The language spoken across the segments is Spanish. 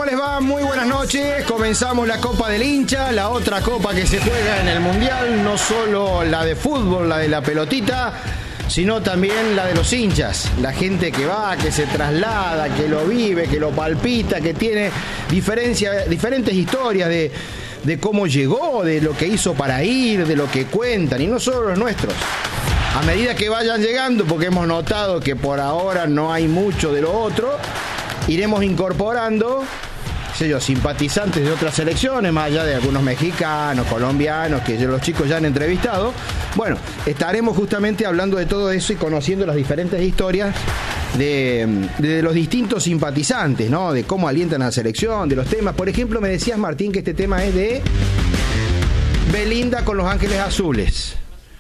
les va? Muy buenas noches. Comenzamos la Copa del Hincha, la otra copa que se juega en el Mundial, no solo la de fútbol, la de la pelotita, sino también la de los hinchas, la gente que va, que se traslada, que lo vive, que lo palpita, que tiene diferentes historias de cómo llegó, de lo que hizo para ir, de lo que cuentan, y no solo los nuestros. A medida que vayan llegando, porque hemos notado que por ahora no hay mucho de lo otro, iremos incorporando, simpatizantes de otras selecciones, más allá de algunos mexicanos, colombianos, que los chicos ya han entrevistado. Bueno, estaremos justamente hablando de todo eso y conociendo las diferentes historias de los distintos simpatizantes, ¿no? De cómo alientan a la selección, de los temas. Por ejemplo, me decías, Martín, que este tema es de Belinda con Los Ángeles Azules.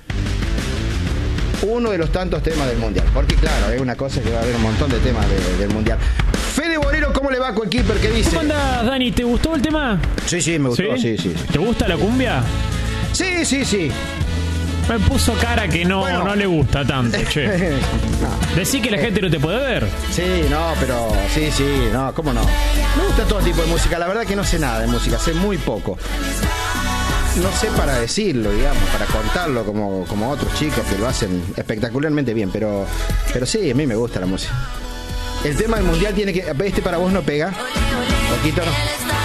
Uno de los tantos temas del Mundial. Porque claro, es una cosa que va a haber un montón de temas del Mundial. Fede Borero, ¿cómo le va con Keeper? ¿Qué dice? ¿Cómo andás, Dani? ¿Te gustó el tema? Sí, me gustó, sí. ¿Te gusta la cumbia? Sí. Me puso cara que no le gusta tanto, che. No. Decí que la gente no te puede ver. Sí, ¿cómo no? Me gusta todo tipo de música. La verdad que no sé nada de música, sé muy poco. No sé para decirlo, digamos, para contarlo como otros chicos que lo hacen espectacularmente bien, pero sí, a mí me gusta la música. El tema del Mundial tiene que... para vos no pega. Poquito no.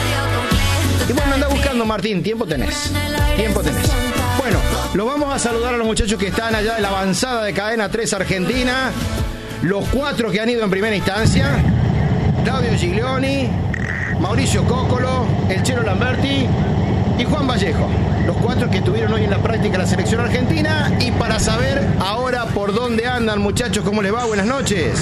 Y bueno, anda buscando, Martín, tiempo tenés. Bueno, los vamos a saludar a los muchachos que están allá de la avanzada de Cadena 3 Argentina. Los 4 que han ido en primera instancia. Claudio Giglioni, Mauricio Cóccolo, el Chelo Lamberti y Juan Vallejo, los 4 que estuvieron hoy en la práctica de la selección argentina. Y para saber ahora por dónde andan, muchachos, ¿cómo les va? Buenas noches.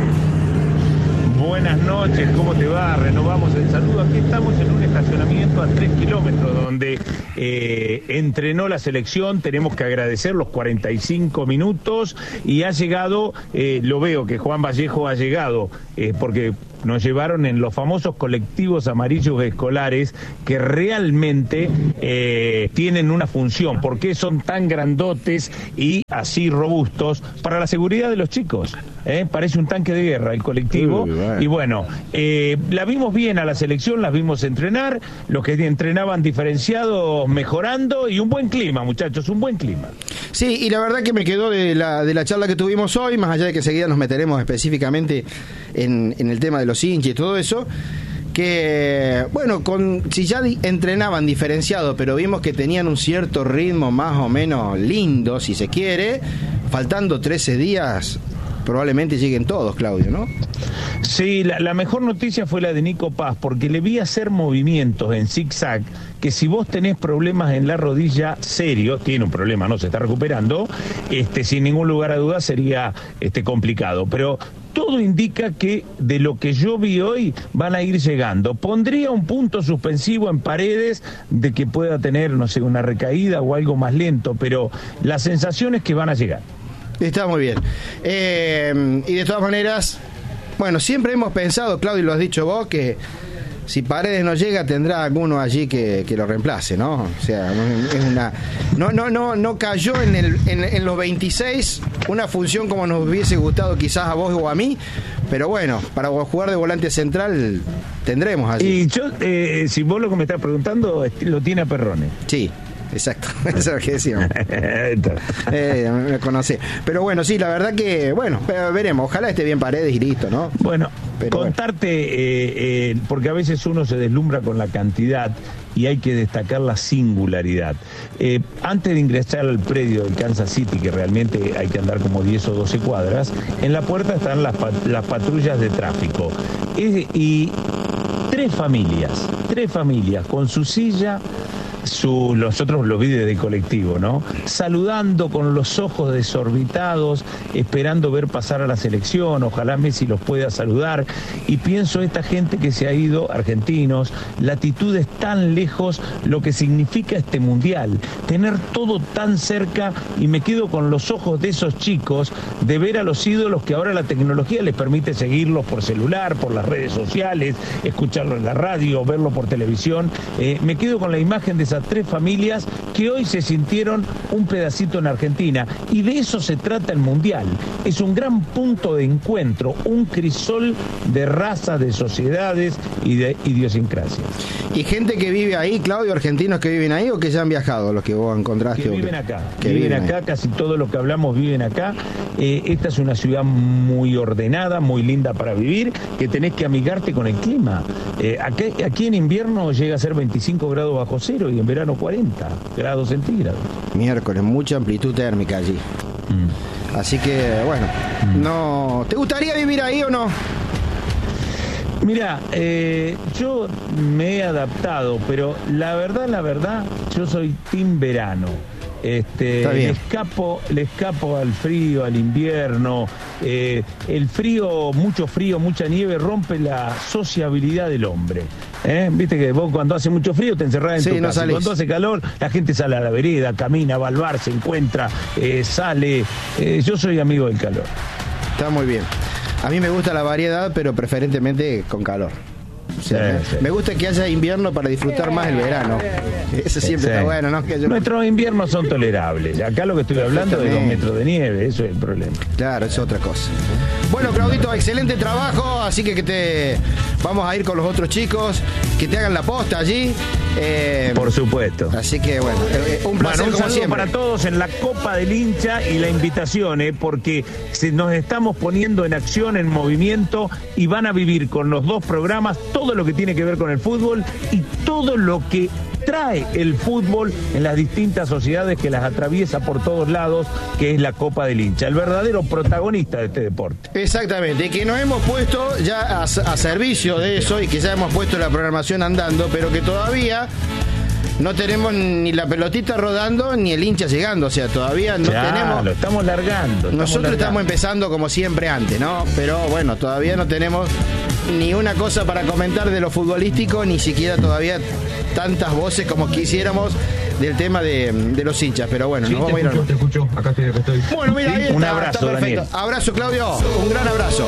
Buenas noches, ¿cómo te va? Renovamos el saludo. Aquí estamos en un estacionamiento a 3 kilómetros donde entrenó la selección. Tenemos que agradecer los 45 minutos y ha llegado, lo veo que Juan Vallejo ha llegado, porque nos llevaron en los famosos colectivos amarillos escolares que realmente tienen una función. ¿Por qué son tan grandotes y así robustos? Para la seguridad de los chicos. Parece un tanque de guerra el colectivo. Y bueno, la vimos bien a la selección, las vimos entrenar, los que entrenaban diferenciados mejorando y un buen clima, muchachos, un buen clima. Sí, y la verdad que me quedó de la charla que tuvimos hoy, más allá de que enseguida nos meteremos específicamente en el tema de los hinchas y todo eso, que bueno, si ya entrenaban diferenciado, pero vimos que tenían un cierto ritmo más o menos lindo, si se quiere, faltando 13 días probablemente lleguen todos, Claudio, ¿no? Sí, la mejor noticia fue la de Nico Paz, porque le vi hacer movimientos en zigzag, que si vos tenés problemas en la rodilla serios, tiene un problema, no se está recuperando, sin ningún lugar a dudas sería complicado, pero todo indica que de lo que yo vi hoy van a ir llegando. Pondría un punto suspensivo en Paredes de que pueda tener, no sé, una recaída o algo más lento, pero la sensación es que van a llegar. Está muy bien. Y de todas maneras, bueno, siempre hemos pensado, Claudio, lo has dicho vos, que si Paredes no llega tendrá alguno allí que lo reemplace, ¿no? O sea, es una no cayó en los 26 una función como nos hubiese gustado quizás a vos o a mí, pero bueno, para jugar de volante central tendremos allí. Y yo, si vos lo que me estás preguntando, lo tiene a Perrone. Sí. Exacto, eso es lo que decíamos. Me conocí. Pero bueno, sí, la verdad que, bueno, veremos. Ojalá esté bien Paredes y listo, ¿no? Bueno, pero contarte, porque a veces uno se deslumbra con la cantidad y hay que destacar la singularidad. Antes de ingresar al predio del Kansas City, que realmente hay que andar como 10 o 12 cuadras, en la puerta están las patrullas de tráfico. Y tres familias con su silla, los otros los vi desde colectivo, ¿no? Saludando con los ojos desorbitados, esperando ver pasar a la selección, ojalá Messi los pueda saludar, y pienso esta gente que se ha ido, argentinos, latitudes tan lejos, lo que significa este mundial, tener todo tan cerca, y me quedo con los ojos de esos chicos, de ver a los ídolos que ahora la tecnología les permite seguirlos por celular, por las redes sociales, escucharlo en la radio, verlo por televisión. Me quedo con la imagen de esa a 3 familias que hoy se sintieron un pedacito en Argentina. Y de eso se trata el Mundial. Es un gran punto de encuentro, un crisol de razas, de sociedades y de idiosincrasias. ¿Y gente que vive ahí, Claudio, argentinos que viven ahí o que ya han viajado, los que vos encontraste? Que viven acá, casi todos los que hablamos viven acá. Esta es una ciudad muy ordenada, muy linda para vivir, que tenés que amigarte con el clima. Aquí en invierno llega a ser 25 grados bajo cero y en verano 40 grados centígrados. Miércoles, mucha amplitud térmica allí. Así que, bueno, no. ¿Te gustaría vivir ahí o no? Mira, yo me he adaptado, pero la verdad, yo soy team verano. Le escapo al frío, al invierno. El frío, mucha nieve rompe la sociabilidad del hombre. Viste que vos cuando hace mucho frío te encerrás en tu casa. Cuando hace calor, la gente sale a la vereda, camina, va al bar, se encuentra, sale. Yo soy amigo del calor. Está muy bien. A mí me gusta la variedad, pero preferentemente con calor. O sea, sí. Me gusta que haya invierno para disfrutar más el verano. Eso siempre está bueno, ¿no? Nuestros inviernos son tolerables. Acá lo que estoy hablando es de 2 metros de nieve, eso es el problema. Claro, es otra cosa. Bueno, Claudito, excelente trabajo, así que vamos a ir con los otros chicos, que te hagan la posta allí. Por supuesto. Así que bueno, un placer. Un saludo para todos en la Copa del Hincha y la invitación, porque nos estamos poniendo en acción, en movimiento, y van a vivir con los 2 programas todo lo que tiene que ver con el fútbol y todo lo que trae el fútbol en las distintas sociedades que las atraviesa por todos lados, que es la Copa del Hincha, el verdadero protagonista de este deporte. Exactamente, y que nos hemos puesto ya a servicio de eso y que ya hemos puesto la programación andando, pero que todavía no tenemos ni la pelotita rodando ni el hincha llegando, o sea, todavía no tenemos. Lo estamos largando. Nosotros estamos empezando como siempre antes, ¿no? Pero bueno, todavía no tenemos ni una cosa para comentar de lo futbolístico, ni siquiera todavía tantas voces como quisiéramos del tema de los hinchas, pero bueno, nos vamos a ir a... Te escucho, acá estoy. Bueno, mira, ahí está, un abrazo, está perfecto. Daniel. Abrazo, Claudio, un gran abrazo.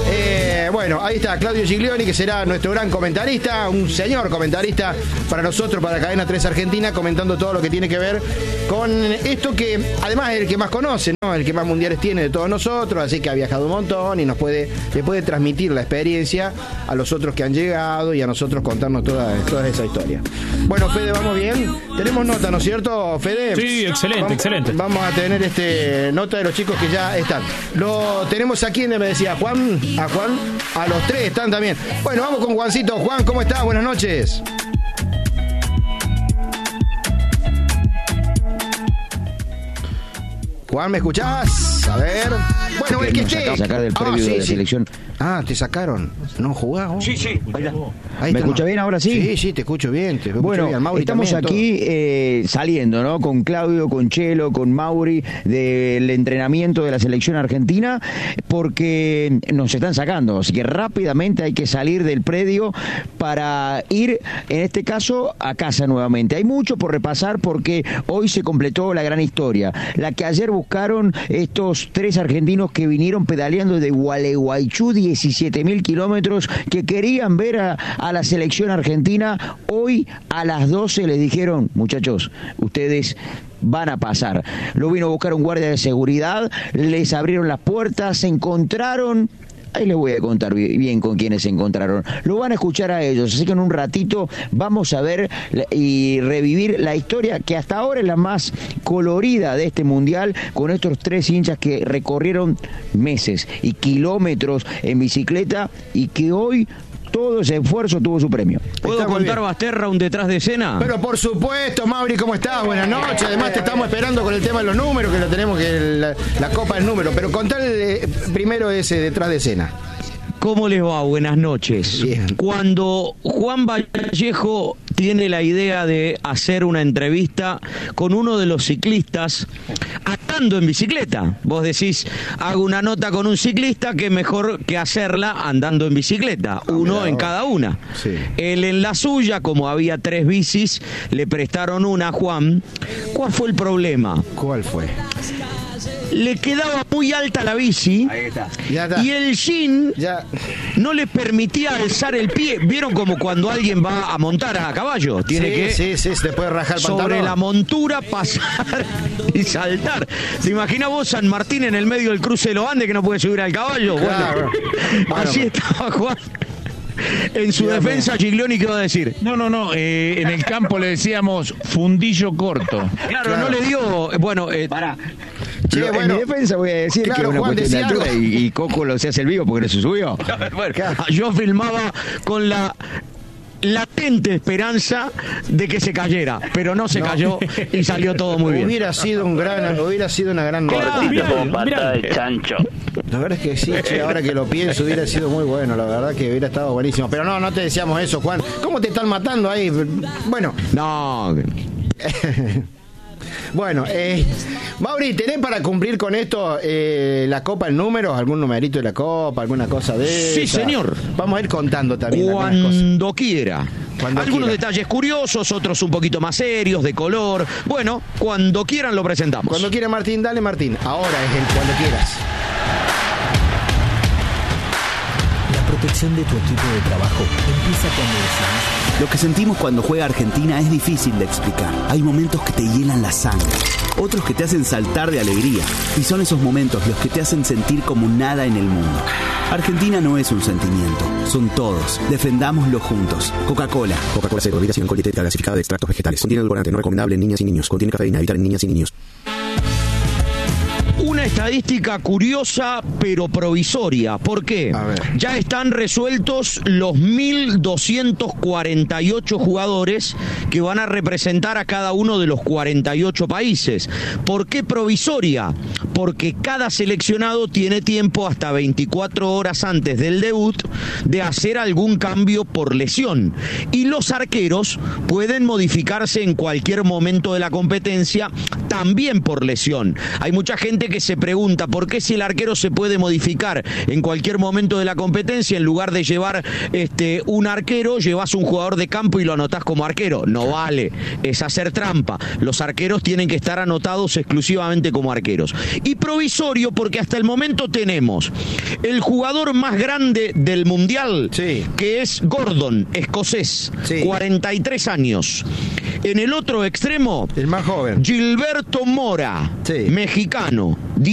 Bueno, ahí está Claudio Giglioni, que será nuestro gran comentarista, un señor comentarista para nosotros, para Cadena 3 Argentina, comentando todo lo que tiene que ver con esto que además es el que más conoce, ¿no? El que más mundiales tiene de todos nosotros, así que ha viajado un montón y le puede transmitir la experiencia a los otros que han llegado y a nosotros contarnos toda esa historia. Bueno, Fede, ¿vamos bien? Tenemos nota, ¿no es cierto, Fede? Sí, excelente. Vamos a tener nota de los chicos que ya están. Lo tenemos aquí, me decía Juan, a los 3 están también. Bueno, vamos con Juancito. Juan, ¿cómo estás? Buenas noches. Juan, ¿me escuchás? A ver. Bueno, el que esté. Sacar del previo de la selección. Ah, te sacaron. ¿No jugás? Sí. Ahí ¿Me escucha bien ahora sí? Sí, te escucho bien. Bueno, bien. Mauri estamos también, aquí saliendo, ¿no? Con Claudio, con Chelo, con Mauri, del entrenamiento de la selección argentina, porque nos están sacando. Así que rápidamente hay que salir del predio para ir, en este caso, a casa nuevamente. Hay mucho por repasar porque hoy se completó la gran historia. La que ayer buscaron estos 3 argentinos que vinieron pedaleando de Gualeguaychú, 17.000 kilómetros, que querían ver a la selección argentina. Hoy a las 12 les dijeron: muchachos, ustedes van a pasar. Lo vino a buscar un guardia de seguridad, les abrieron las puertas, se encontraron. Ahí les voy a contar bien con quiénes se encontraron. Lo van a escuchar a ellos, así que en un ratito vamos a ver y revivir la historia que hasta ahora es la más colorida de este mundial, con estos 3 hinchas que recorrieron meses y kilómetros en bicicleta y que hoy todo ese esfuerzo tuvo su premio. ¿Puedo contar, Basterra, un detrás de escena? Pero por supuesto, Mauri, ¿cómo estás? Buenas noches. Además te estamos esperando con el tema de los números, que lo tenemos, que la copa del número. Pero contar primero ese detrás de escena. ¿Cómo les va? Buenas noches. Bien. Cuando Juan Vallejo tiene la idea de hacer una entrevista con uno de los ciclistas andando en bicicleta, vos decís, hago una nota con un ciclista, que mejor que hacerla andando en bicicleta, uno en cada una. Sí. Él en la suya, como había 3 bicis, le prestaron una a Juan. ¿Cuál fue el problema? ¿Cuál fue? le quedaba muy alta la bici. Ahí está. Y el jean Ya. no le permitía alzar el pie. ¿Vieron como cuando alguien va a montar a caballo? Tiene que Sí, se te puede rajar el sobre pantalón. la montura pasar y saltar. ¿Te imaginas vos San Martín en el medio del cruce de los Andes que no puede subir al caballo? Claro. Bueno, así estaba Juan. En su defensa, Giglioni, ¿qué va a decir? No, en el campo le decíamos fundillo corto. Claro, no le dio. Bueno, Pará. Che, En bueno, mi defensa voy a decir claro, que es una Juan, cuestión de decía altura algo. y Coco lo se hace el vivo porque no se subió. yo filmaba con la latente esperanza de que se cayera, pero no se cayó y salió todo muy bien. hubiera sido una gran nota. Mirá, Como pata mirá. de chancho. La verdad es que sí, che, ahora que lo pienso hubiera sido muy bueno, la verdad que hubiera estado buenísimo. Pero no te decíamos eso, Juan. ¿Cómo te están matando ahí? Bueno, No, bueno, Mauri, ¿tenés para cumplir con esto la copa en números? ¿Algún numerito de la copa? ¿Alguna cosa de Sí, esa? señor. Vamos a ir contando también algunas cosas. cuando quiera. Cuando Algunos quiera. detalles curiosos, otros un poquito más serios, de color. Bueno, cuando quieran lo presentamos. Cuando quiera Martín, dale Martín. Ahora es el cuando quieras. La protección de tu equipo de trabajo empieza cuando decidís. Lo que sentimos cuando juega Argentina es difícil de explicar. Hay momentos que te hielan la sangre, otros que te hacen saltar de alegría. Y son esos momentos los que te hacen sentir como nada en el mundo. Argentina no es un sentimiento, son todos. Defendámoslo juntos. Coca-Cola. Coca-Cola Cero, bebida sin alcohol, dietética gasificada de extractos vegetales. Contiene edulcorante no recomendable en niñas y niños. Contiene cafeína, evitar en niñas y niños. Una estadística curiosa pero provisoria. ¿Por qué? A ver. Ya están resueltos los 1.248 jugadores que van a representar a cada uno de los 48 países. ¿Por qué provisoria? Porque cada seleccionado tiene tiempo hasta 24 horas antes del debut de hacer algún cambio por lesión. Y los arqueros pueden modificarse en cualquier momento de la competencia, también por lesión. Hay mucha gente que se pregunta por qué si el arquero se puede modificar en cualquier momento de la competencia, en lugar de llevar un arquero, llevas un jugador de campo y lo anotás como arquero. No vale, es hacer trampa. Los arqueros tienen que estar anotados exclusivamente como arqueros. Y provisorio porque hasta el momento tenemos el jugador más grande del Mundial, Sí. que es Gordon, escocés, Sí. 43 años. En el otro extremo, El más joven. Gilberto Mora, Sí. mexicano,